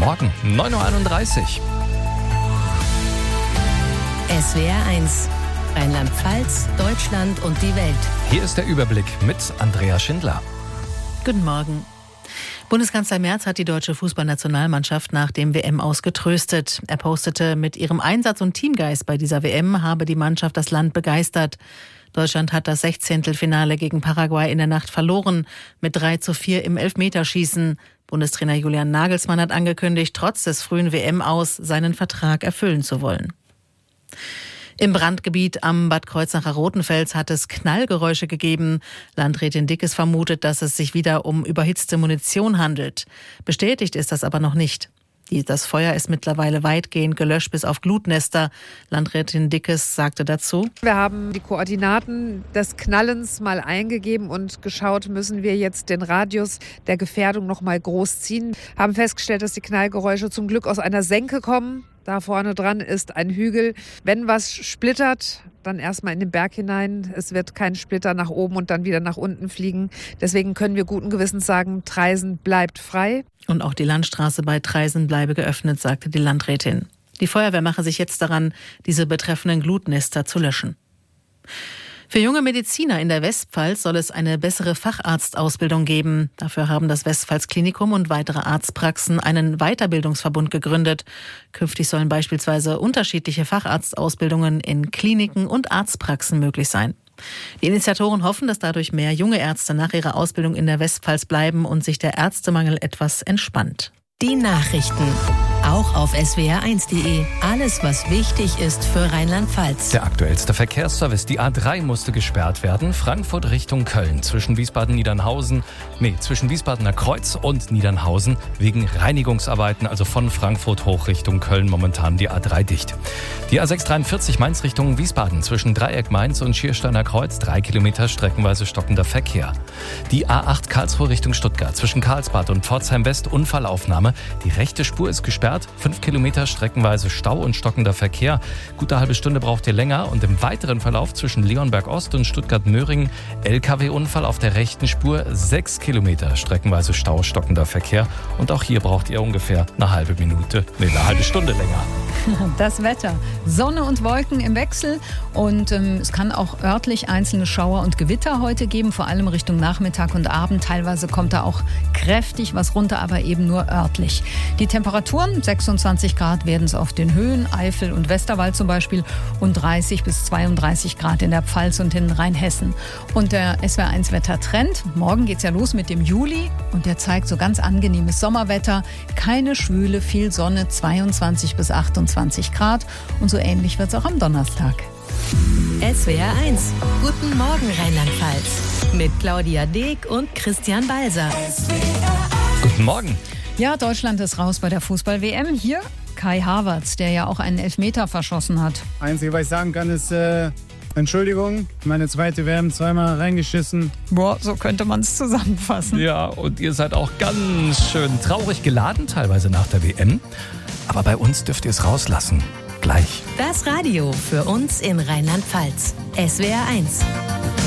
Morgen, 9.31 Uhr. SWR 1, Rheinland-Pfalz, Deutschland und die Welt. Hier ist der Überblick mit Andrea Schindler. Guten Morgen. Bundeskanzler Merz hat die deutsche Fußballnationalmannschaft nach dem WM-Aus getröstet. Er postete, mit ihrem Einsatz und Teamgeist bei dieser WM habe die Mannschaft das Land begeistert. Deutschland hat das 16. gegen Paraguay in der Nacht verloren, mit 3:4 im Elfmeterschießen. Bundestrainer Julian Nagelsmann hat angekündigt, trotz des frühen WM-Aus seinen Vertrag erfüllen zu wollen. Im Brandgebiet am Bad Kreuznacher Rotenfels hat es Knallgeräusche gegeben. Landrätin Dickes vermutet, dass es sich wieder um überhitzte Munition handelt. Bestätigt ist das aber noch nicht. Das Feuer ist mittlerweile weitgehend gelöscht bis auf Glutnester. Landrätin Dickes sagte dazu: Wir haben die Koordinaten des Knallens mal eingegeben und geschaut, müssen wir jetzt den Radius der Gefährdung noch mal groß ziehen. Haben festgestellt, dass die Knallgeräusche zum Glück aus einer Senke kommen. Da vorne dran ist ein Hügel. Wenn was splittert, dann erstmal in den Berg hinein. Es wird kein Splitter nach oben und dann wieder nach unten fliegen. Deswegen können wir guten Gewissens sagen, Traisen bleibt frei. Und auch die Landstraße bei Traisen bleibe geöffnet, sagte die Landrätin. Die Feuerwehr mache sich jetzt daran, diese betreffenden Glutnester zu löschen. Für junge Mediziner in der Westpfalz soll es eine bessere Facharztausbildung geben. Dafür haben das Westpfalz-Klinikum und weitere Arztpraxen einen Weiterbildungsverbund gegründet. Künftig sollen beispielsweise unterschiedliche Facharztausbildungen in Kliniken und Arztpraxen möglich sein. Die Initiatoren hoffen, dass dadurch mehr junge Ärzte nach ihrer Ausbildung in der Westpfalz bleiben und sich der Ärztemangel etwas entspannt. Die Nachrichten. Auch auf swr1.de. Alles, was wichtig ist für Rheinland-Pfalz. Der aktuellste Verkehrsservice. Die A3 musste gesperrt werden. Frankfurt Richtung Köln. Zwischen zwischen Wiesbadener Kreuz und Niedernhausen. Wegen Reinigungsarbeiten, also von Frankfurt hoch Richtung Köln, momentan die A3 dicht. Die A643 Mainz Richtung Wiesbaden. Zwischen Dreieck Mainz und Schiersteiner Kreuz 3 Kilometer streckenweise stockender Verkehr. Die A8 Karlsruhe Richtung Stuttgart. Zwischen Karlsbad und Pforzheim West Unfallaufnahme. Die rechte Spur ist gesperrt. 5 Kilometer streckenweise Stau und stockender Verkehr. Gute halbe Stunde braucht ihr länger. Und im weiteren Verlauf zwischen Leonberg Ost und Stuttgart-Möhringen LKW-Unfall auf der rechten Spur. 6 Kilometer streckenweise Stau, stockender Verkehr. Und auch hier braucht ihr ungefähr eine halbe Stunde länger. Das Wetter. Sonne und Wolken im Wechsel. Und es kann auch örtlich einzelne Schauer und Gewitter heute geben. Vor allem Richtung Nachmittag und Abend. Teilweise kommt da auch kräftig was runter, aber eben nur örtlich. Die Temperaturen, 26 Grad werden es auf den Höhen, Eifel und Westerwald zum Beispiel, und 30 bis 32 Grad in der Pfalz und in Rheinhessen. Und der SWR1 Wettertrend, morgen geht's ja los mit dem Juli und der zeigt so ganz angenehmes Sommerwetter, keine Schwüle, viel Sonne, 22 bis 28 Grad, und so ähnlich wird's auch am Donnerstag. SWR 1. Guten Morgen Rheinland-Pfalz. Mit Claudia Deek und Christian Balser. Guten Morgen. Ja, Deutschland ist raus bei der Fußball-WM. Hier Kai Havertz, der ja auch einen Elfmeter verschossen hat. Einzige, was ich sagen kann, ist Entschuldigung. Meine zweite WM zweimal reingeschissen. Boah, so könnte man es zusammenfassen. Ja, und ihr seid auch ganz schön traurig geladen, teilweise nach der WM. Aber bei uns dürft ihr es rauslassen. Gleich. Das Radio für uns in Rheinland-Pfalz. SWR 1.